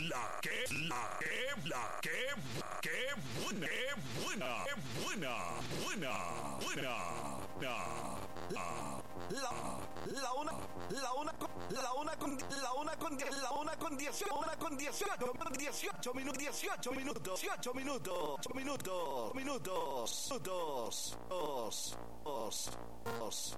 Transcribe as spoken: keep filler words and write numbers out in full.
la, que la, que la, que, que buena, que buena, que buena, buena, buena, la, la, la una, la una, la una con, la una con, la una con dieciocho, una con dieciocho, dieciocho minutos, dieciocho minutos, dieciocho minutos, minutos, minutos, dos, dos, dos, dos.